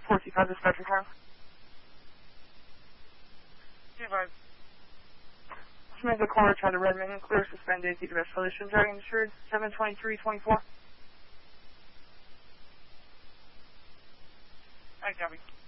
425 dispatcher car. Advise. Samantha Corner, try to Redmond, clear suspended, due to escalation, driving insured, 72324. I copy.